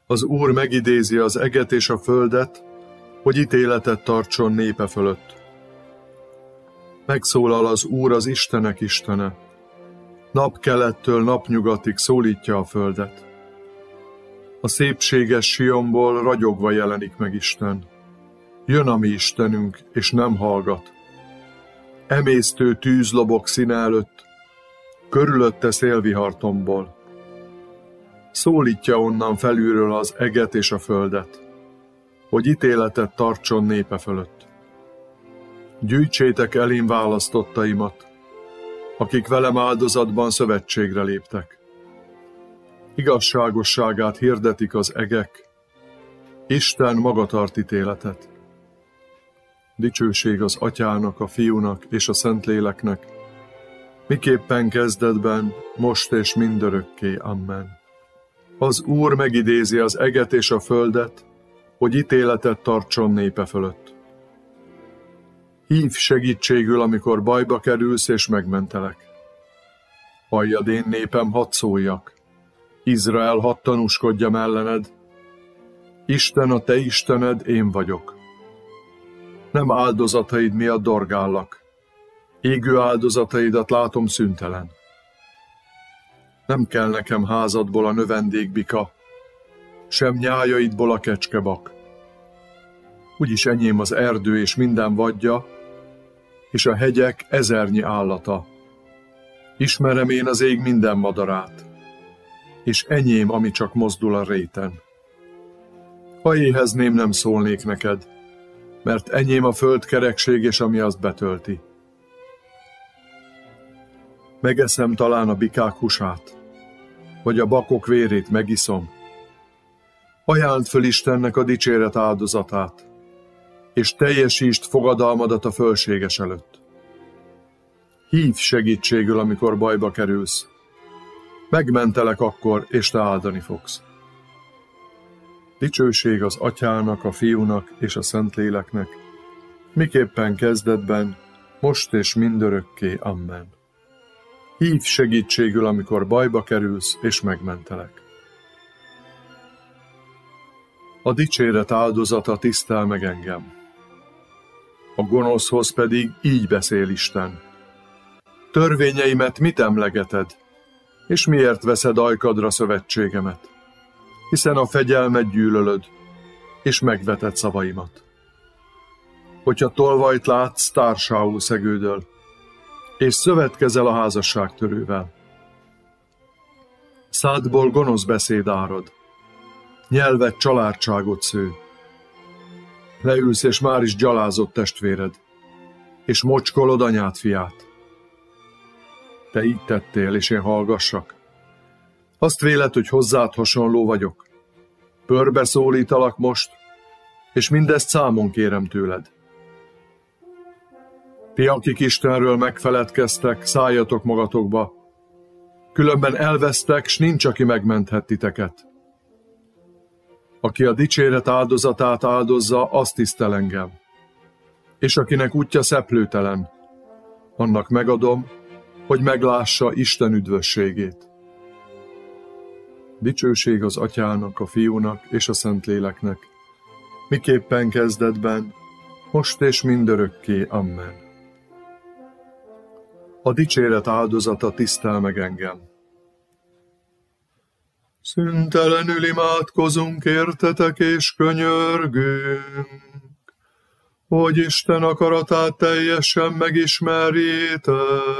Az Úr megidézi az eget és a földet, hogy ítéletet tartson népe fölött. Megszólal az Úr, az Istenek Istene. Napkelettől napnyugatig szólítja a földet. A szépséges Sionból ragyogva jelenik meg Isten. Jön a mi Istenünk, és nem hallgat. Emésztő tűz lobog színe előtt, körülötte szélvihar tombol. Szólítja onnan felülről az eget és a földet, hogy ítéletet tartson népe fölött. Gyűjtsétek elém választottaimat, akik velem áldozatban szövetségre léptek. Igazságosságát hirdetik az egek, Isten maga tart ítéletet. Dicsőség az Atyának, a Fiúnak és a Szentléleknek, miképpen kezdetben, most és mindörökké. Amen. Az Úr megidézi az eget és a földet, hogy ítéletet tartson népe fölött. Hívj segítségül, amikor bajba kerülsz, és megmentelek. Halljad, én népem, hadd szóljak. Izrael, hadd tanúskodjam ellened. Isten, a te Istened, én vagyok. Nem áldozataid miatt dorgállak. Égő áldozataidat látom szüntelen. Nem kell nekem házadból a növendékbika, sem nyájaidból a kecskebak. Úgyis enyém az erdő és minden vadja, és a hegyek ezernyi állata. Ismerem én az ég minden madarát, és enyém, ami csak mozdul a réten. Ha éhezném, nem szólnék neked, mert enyém a föld kerekség, és ami azt betölti. Megeszem talán a bikák húsát, vagy a bakok vérét megiszom. Ajánld föl Istennek a dicséret áldozatát, és teljesítsd fogadalmadat a fölséges előtt. Hívj segítségül, amikor bajba kerülsz. Megmentelek akkor, és te áldani fogsz. Dicsőség az Atyának, a Fiúnak és a Szentléleknek, miképpen kezdetben, most és mindörökké. Amen. Hívj segítségül, amikor bajba kerülsz, és megmentelek. A dicséret áldozata tisztel meg engem. A gonoszhoz pedig így beszél Isten. Törvényeimet mit emlegeted, és miért veszed ajkadra szövetségemet? Hiszen a fegyelmet gyűlölöd, és megveted szavaimat. Hogyha tolvajt látsz, társául szegődöl, és szövetkezel a házasságtörővel. Szádból gonosz beszéd árad, nyelved családságot sző. Leülsz, és már is gyalázott testvéred, és mocskolod anyád fiát. Te így tettél, és én hallgassak. Azt véled, hogy hozzád hasonló vagyok. Pörbe szólítalak most, és mindezt számon kérem tőled. Ti, akik Istenről megfeledkeztek, szálljatok magatokba, különben elvesztek, s nincs, aki megmenthet titeket. Aki a dicséret áldozatát áldozza, azt tisztel engem, és akinek útja szeplőtelen, annak megadom, hogy meglássa Isten üdvösségét. Dicsőség az Atyának, a Fiúnak és a Szentléleknek, miképpen kezdetben, most és mindörökké. Amen. A dicséret áldozata tisztel meg engem. Szüntelenül imádkozunk értetek és könyörgünk, hogy Isten akaratát teljesen megismerjétek.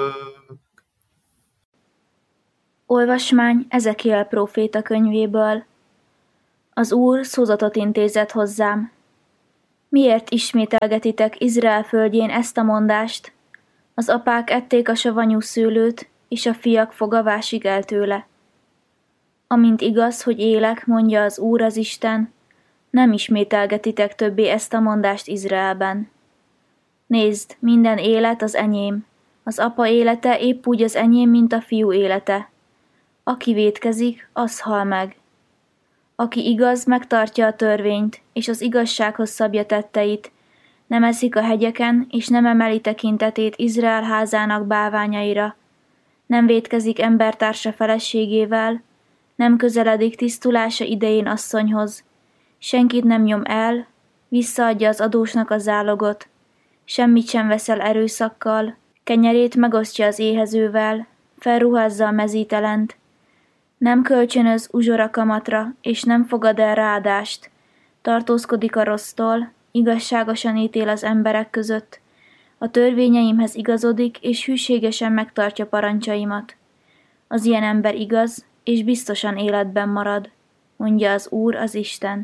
Olvasmány Ezekiel próféta könyvéből. Az Úr szózatot intézett hozzám. Miért ismételgetitek Izrael földjén ezt a mondást? Az apák ették a savanyú szőlőt, és a fiak foga vásig el tőle. Amint igaz, hogy élek, mondja az Úr az Isten, nem ismételgetitek többé ezt a mondást Izraelben. Nézd, minden élet az enyém, az apa élete épp úgy az enyém, mint a fiú élete. Aki vétkezik, az hal meg. Aki igaz, megtartja a törvényt, és az igazsághoz szabja tetteit, nem eszik a hegyeken, és nem emeli tekintetét Izrael házának bálványaira, nem vétkezik embertársa feleségével, nem közeledik tisztulása idején asszonyhoz, senkit nem nyom el, visszaadja az adósnak a zálogot, semmit sem veszel erőszakkal, kenyerét megosztja az éhezővel, felruházza a mezítelent, nem kölcsönöz uzsora kamatra, és nem fogad el ráadást, tartózkodik a rossztól, igazságosan ítél az emberek között, a törvényeimhez igazodik, és hűségesen megtartja parancsaimat. Az ilyen ember igaz, és biztosan életben marad, mondja az Úr, az Isten.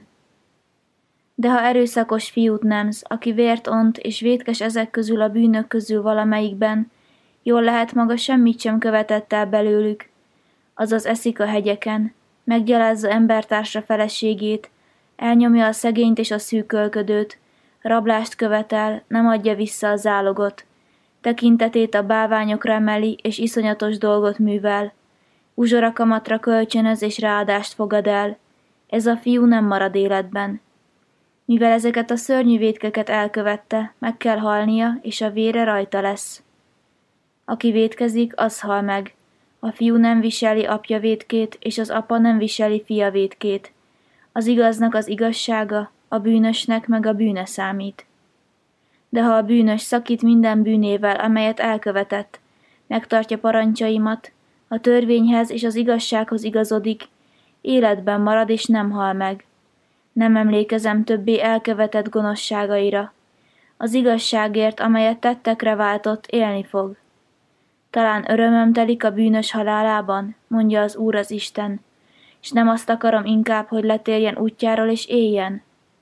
De ha erőszakos fiút nemz, aki vért ont, és vétkes ezek közül a bűnök közül valamelyikben, jól lehet maga semmit sem követett el belőlük, azaz eszik a hegyeken, meggyalázza embertársa feleségét, elnyomja a szegényt és a szűkölködőt, rablást követel, nem adja vissza a zálogot, tekintetét a bálványokra emeli, és iszonyatos dolgot művel, uzsorakamatra kölcsönöz és ráadást fogad el, ez a fiú nem marad életben. Mivel ezeket a szörnyű vétkeket elkövette, meg kell halnia, és a vére rajta lesz. Aki vétkezik, az hal meg. A fiú nem viseli apja vétkét, és az apa nem viseli fia vétkét. Az igaznak az igazsága, a bűnösnek meg a bűne számít. De ha a bűnös szakít minden bűnével, amelyet elkövetett, megtartja parancsaimat, a törvényhez és az igazsághoz igazodik, életben marad és nem hal meg. Nem emlékezem többé elkövetett gonoszságaira. Az igazságért, amelyet tettekre váltott, élni fog. Talán örömöm telik a bűnös halálában, mondja az Úr az Isten, és nem azt akarom inkább, hogy letérjen útjáról és éljen.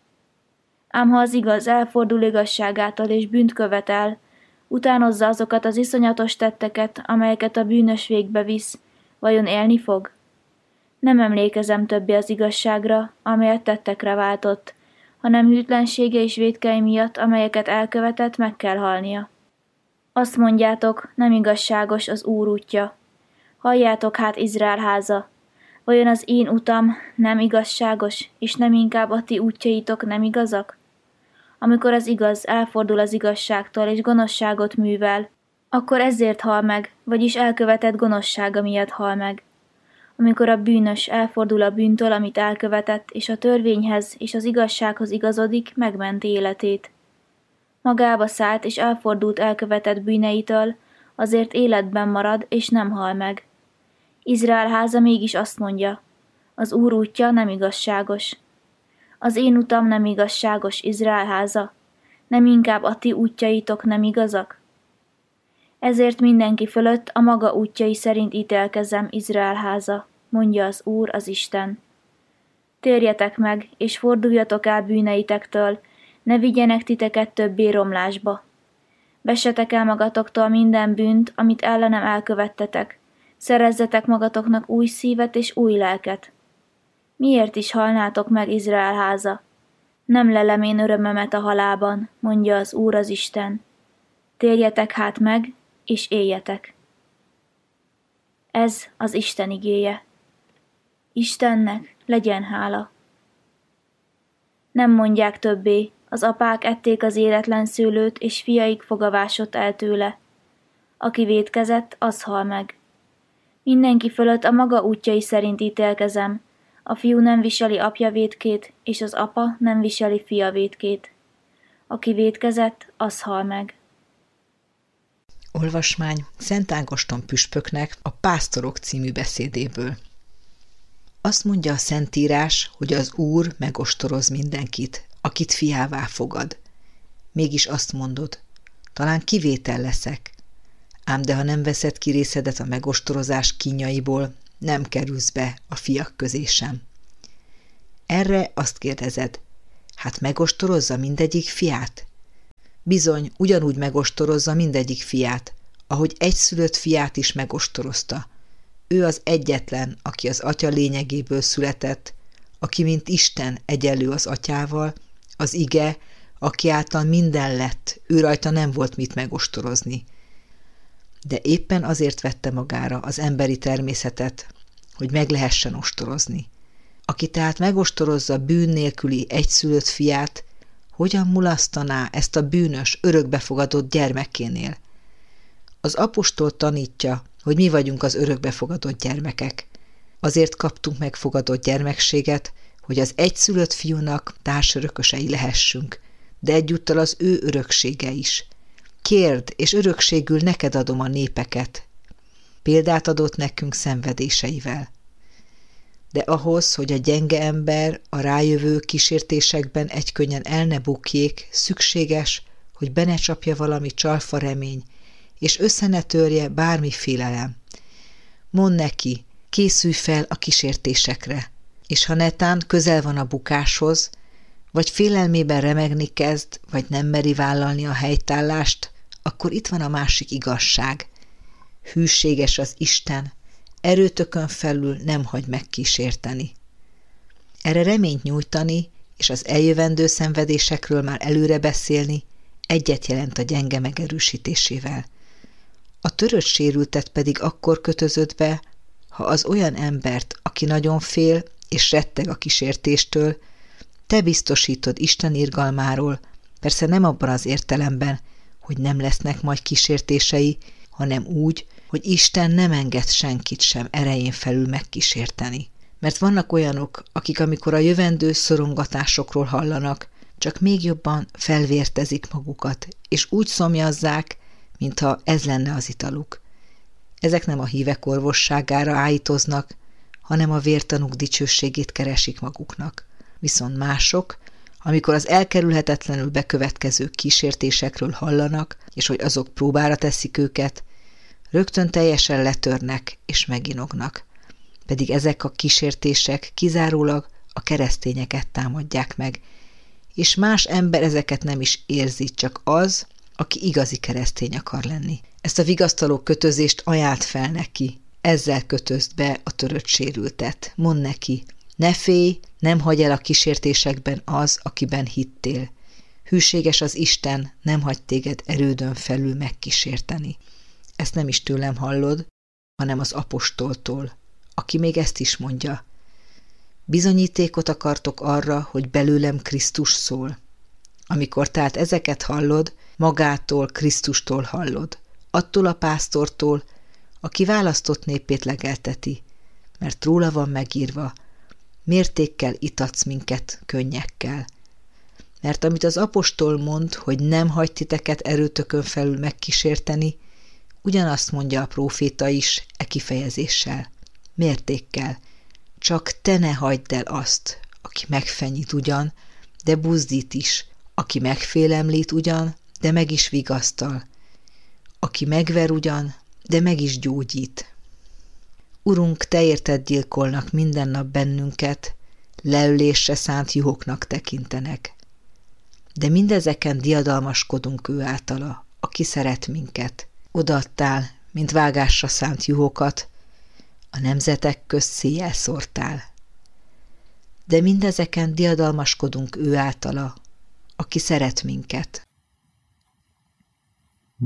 Ám ha az igaz elfordul igazságától és bűnt követel, utánozza azokat az iszonyatos tetteket, amelyeket a bűnös végbe visz, vajon élni fog? Nem emlékezem többé az igazságra, amelyet tettekre váltott, hanem hűtlensége és vétkei miatt, amelyeket elkövetett, meg kell halnia. Azt mondjátok, nem igazságos az Úr útja. Halljátok hát, Izrael háza, vajon az én utam nem igazságos, és nem inkább a ti útjaitok nem igazak? Amikor az igaz elfordul az igazságtól és gonoszságot művel, akkor ezért hal meg, vagyis elkövetett gonoszsága miatt hal meg. Amikor a bűnös elfordul a bűntől, amit elkövetett, és a törvényhez és az igazsághoz igazodik, megmenti életét. Magába szállt és elfordult elkövetett bűneitől, azért életben marad és nem hal meg. Izrael háza mégis azt mondja, az Úr útja nem igazságos. Az én utam nem igazságos, Izrael háza, nem inkább a ti útjaitok nem igazak? Ezért mindenki fölött a maga útjai szerint ítélkezem, Izrael háza, mondja az Úr, az Isten. Térjetek meg, és forduljatok el bűneitektől, ne vigyenek titeket többé romlásba. Vessetek el magatoktól minden bűnt, amit ellenem elkövettetek, szerezzetek magatoknak új szívet és új lelket. Miért is halnátok meg, Izrael háza? Nem lelem én örömömet a halálban, mondja az Úr, az Isten. Térjetek hát meg, és éljetek. Ez az Isten igéje. Istennek legyen hála. Nem mondják többé, az apák ették az éretlen szőlőt, és fiaik fogavásott el tőle. Aki vétkezett, az hal meg. Mindenki fölött a maga útjai szerint ítélkezem, a fiú nem viseli apja vétkét, és az apa nem viseli fia vétkét. Aki vétkezett, az hal meg. Olvasmány Szent Ágoston püspöknek a Pásztorok című beszédéből. Azt mondja a Szentírás, hogy az Úr megostoroz mindenkit, akit fiává fogad. Mégis azt mondod, talán kivétel leszek, ám de ha nem veszed ki részedet a megostorozás kínjaiból, nem kerülsz be a fiak közé sem. Erre azt kérdezed, hát megostorozza mindegyik fiát? Bizony, ugyanúgy megostorozza mindegyik fiát, ahogy egyszülött fiát is megostorozta. Ő az egyetlen, aki az atya lényegéből született, aki mint Isten egyenlő az atyával, az ige, aki által minden lett, ő rajta nem volt mit megostorozni. De éppen azért vette magára az emberi természetet, hogy meg lehessen ostorozni. Aki tehát megostorozza bűn nélküli egyszülött fiát, hogyan mulasztaná ezt a bűnös, örökbefogadott gyermekénél? Az apostol tanítja, hogy mi vagyunk az örökbefogadott gyermekek. Azért kaptunk megfogadott gyermekséget, hogy az egyszülött fiúnak társörökösei lehessünk, de egyúttal az ő öröksége is. Kérd, és örökségül neked adom a népeket. Példát adott nekünk szenvedéseivel. De ahhoz, hogy a gyenge ember a rájövő kísértésekben egykönnyen el ne bukjék, szükséges, hogy be ne csapja valami csalfa remény, és össze ne törje bármi félelem. Mondd neki, készülj fel a kísértésekre, és ha netán közel van a bukáshoz, vagy félelmében remegni kezd, vagy nem meri vállalni a helytállást, akkor itt van a másik igazság. Hűséges az Isten, erőtökön felül nem hagy megkísérteni. Erre reményt nyújtani, és az eljövendő szenvedésekről már előre beszélni, egyet jelent a gyenge megerősítésével. A törött sérültet pedig akkor kötözöd be, ha az olyan embert, aki nagyon fél és retteg a kísértéstől, te biztosítod Isten irgalmáról, persze nem abban az értelemben, hogy nem lesznek majd kísértései, hanem úgy, hogy Isten nem enged senkit sem erején felül megkísérteni. Mert vannak olyanok, akik amikor a jövendő szorongatásokról hallanak, csak még jobban felvértezik magukat, és úgy szomjazzák, mintha ez lenne az italuk. Ezek nem a hívek orvosságára állítoznak, hanem a vértanúk dicsőségét keresik maguknak. Viszont mások, amikor az elkerülhetetlenül bekövetkező kísértésekről hallanak, és hogy azok próbára teszik őket, rögtön teljesen letörnek és meginognak. Pedig ezek a kísértések kizárólag a keresztényeket támadják meg, és más ember ezeket nem is érzi, csak az, aki igazi keresztény akar lenni. Ezt a vigasztaló kötözést ajánlt fel neki. Ezzel kötözd be a törött sérültet. Mondd neki, ne félj, nem hagy el a kísértésekben az, akiben hittél. Hűséges az Isten, nem hagy téged erődön felül megkísérteni. Ezt nem is tőlem hallod, hanem az apostoltól, aki még ezt is mondja. Bizonyítékot akartok arra, hogy belőlem Krisztus szól. Amikor tehát ezeket hallod, magától, Krisztustól hallod, attól a pásztortól, aki választott népét legelteti, mert róla van megírva, mértékkel itatsz minket könnyekkel. Mert amit az apostol mond, hogy nem hagy titeket erőtökön felül megkísérteni, ugyanazt mondja a próféta is e kifejezéssel, mértékkel, csak te ne hagyd el azt, aki megfenyít ugyan, de buzdít is, aki megfélemlít ugyan, de meg is vigasztal, aki megver ugyan, de meg is gyógyít. Urunk, te érted gyilkolnak minden nap bennünket, leölésre szánt juhoknak tekintenek. De mindezeken diadalmaskodunk ő általa, aki szeret minket. Odaadtál, mint vágásra szánt juhokat, a nemzetek közt széjjel szórtál. De mindezeken diadalmaskodunk ő általa, aki szeret minket.